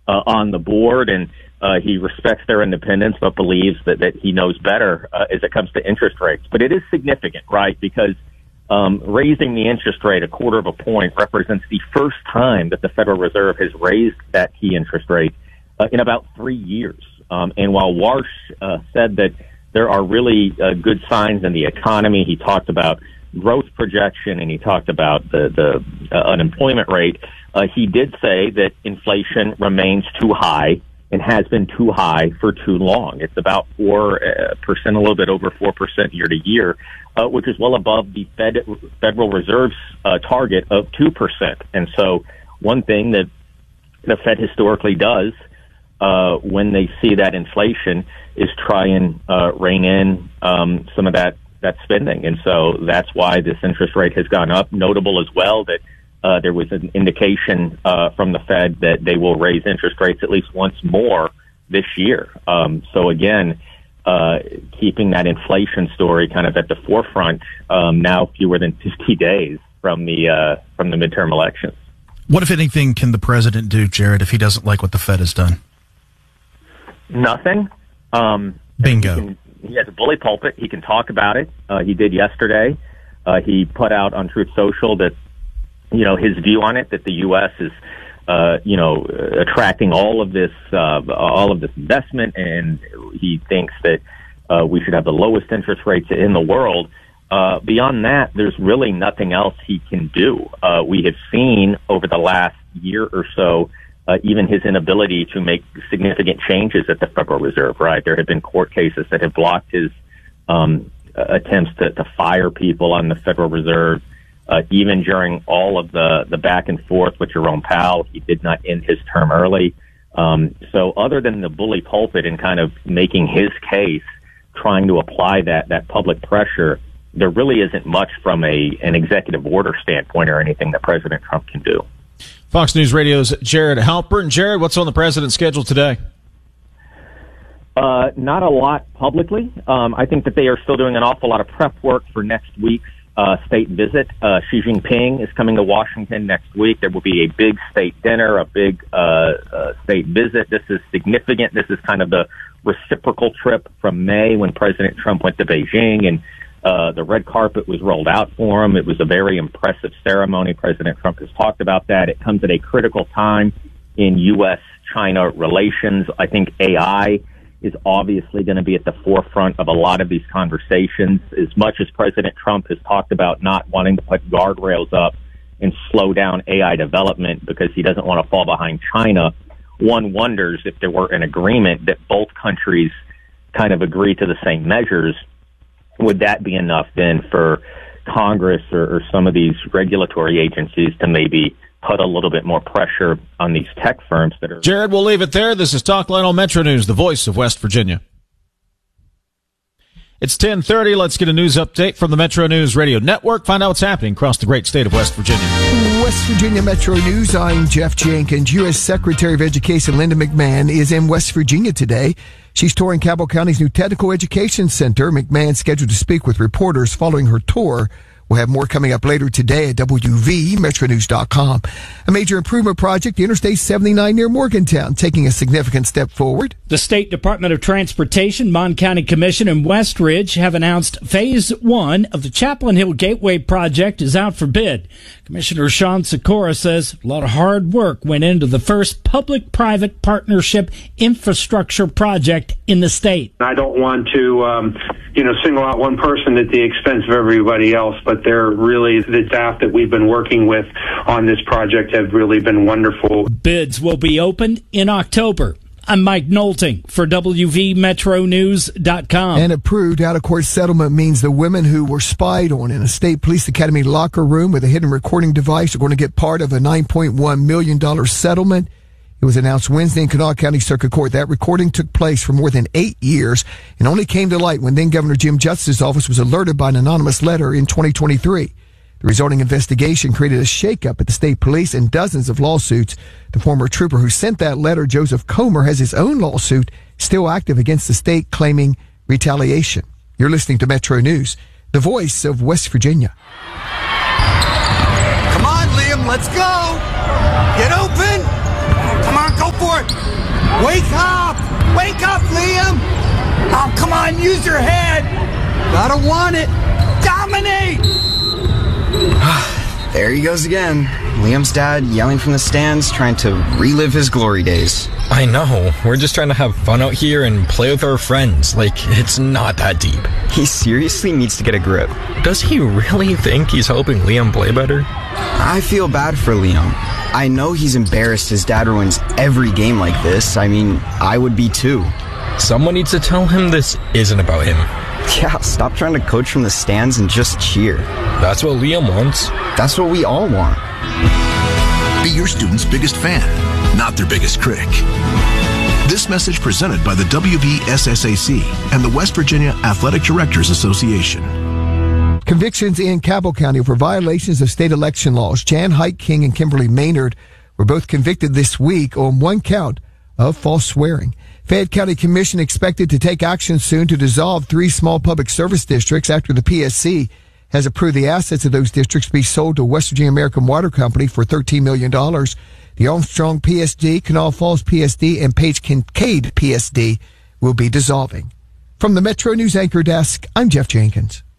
on the board, and he respects their independence, but believes that he knows better as it comes to interest rates. But it is significant, right? Because raising the interest rate 1/4 of a point represents the first time that the Federal Reserve has raised that key interest rate in about 3 years. And while Warsh said that there are really good signs in the economy, he talked about growth projection and he talked about the unemployment rate. He did say that inflation remains too high and has been too high for too long. It's about 4%, a little bit over 4% year to year, which is well above the Federal Reserve's target of 2%. And so one thing that the Fed historically does when they see that inflation is try and rein in some of that spending. And so that's why this interest rate has gone up. Notable as well that there was an indication from the Fed that they will raise interest rates at least once more this year. So again, keeping that inflation story kind of at the forefront now fewer than 50 days from the midterm elections. What, if anything, can the president do, Jared, if he doesn't like what the Fed has done? Nothing. Bingo. He has a bully pulpit. He can talk about it. He did yesterday. He put out on Truth Social that, his view on it, that the U.S. is, attracting all of this investment, and he thinks that we should have the lowest interest rates in the world. Beyond that, there's really nothing else he can do. We have seen over the last year or so, even his inability to make significant changes at the Federal Reserve, right? There have been court cases that have blocked his attempts to fire people on the Federal Reserve. Even during all of the back and forth with Jerome Powell, he did not end his term early. So other than the bully pulpit and kind of making his case, trying to apply that public pressure, there really isn't much from an executive order standpoint or anything that President Trump can do. Fox News Radio's Jared Halpern. Jared, what's on the president's schedule today? Not a lot publicly. I think that they are still doing an awful lot of prep work for next week's state visit. Xi Jinping is coming to Washington next week. There will be a big state dinner, a big state visit. This is significant. This is kind of the reciprocal trip from May when President Trump went to Beijing and the red carpet was rolled out for him. It was a very impressive ceremony. President Trump has talked about that. It comes at a critical time in U.S.-China relations. I think AI is obviously going to be at the forefront of a lot of these conversations. As much as President Trump has talked about not wanting to put guardrails up and slow down AI development because he doesn't want to fall behind China, one wonders if there were an agreement that both countries kind of agree to the same measures, would that be enough then for Congress or some of these regulatory agencies to maybe put a little bit more pressure on these tech firms that are... Jared, we'll leave it there. This is Talkline on Metro News, the voice of West Virginia. It's 10:30. Let's get a news update from the Metro News Radio Network. Find out what's happening across the great state of West Virginia. West Virginia Metro News, I'm Jeff Jenkins. U.S. Secretary of Education Linda McMahon is in West Virginia today. She's touring Cabell County's new Technical Education Center. McMahon's scheduled to speak with reporters following her tour. We'll have more coming up later today at WVMetroNews.com. A major improvement project, Interstate 79 near Morgantown, taking a significant step forward. The State Department of Transportation, Mon County Commission, and Westridge have announced Phase 1 of the Chaplain Hill Gateway project is out for bid. Commissioner Sean Sikora says a lot of hard work went into the first public-private partnership infrastructure project in the state. I don't want to, single out one person at the expense of everybody else, but they're really, the staff that we've been working with on this project have really been wonderful. Bids will be opened in October. I'm Mike Knowlting for WVMetroNews.com. An approved out-of-court settlement means the women who were spied on in a state police academy locker room with a hidden recording device are going to get part of a $9.1 million settlement. It was announced Wednesday in Kanawha County Circuit Court. That recording took place for more than 8 years and only came to light when then Governor Jim Justice's office was alerted by an anonymous letter in 2023. The resulting investigation created a shakeup at the state police and dozens of lawsuits. The former trooper who sent that letter, Joseph Comer, has his own lawsuit still active against the state claiming retaliation. You're listening to Metro News, the voice of West Virginia. Come on, Liam, let's go. Get open. Come on, go for it. Wake up! Wake up, Liam! Oh, come on, use your head! Gotta want it! Dominate! There he goes again. Liam's dad yelling from the stands, trying to relive his glory days. I know. We're just trying to have fun out here and play with our friends. Like, it's not that deep. He seriously needs to get a grip. Does he really think he's helping Liam play better? I feel bad for Liam. I know he's embarrassed his dad ruins every game like this. I mean, I would be too. Someone needs to tell him this isn't about him. Yeah, stop trying to coach from the stands and just cheer. That's what Liam wants. That's what we all want. Be your student's biggest fan, not their biggest critic. This message presented by the WVSSAC and the West Virginia Athletic Directors Association. Convictions in Cabell County for violations of state election laws. Jan Hike King and Kimberly Maynard were both convicted this week on one count of false swearing. Fayette County Commission expected to take action soon to dissolve 3 small public service districts after the PSC has approved the assets of those districts be sold to West Virginia American Water Company for $13 million. The Armstrong PSD, Canal Falls PSD, and Page Kincaid PSD will be dissolving. From the Metro News Anchor Desk, I'm Jeff Jenkins.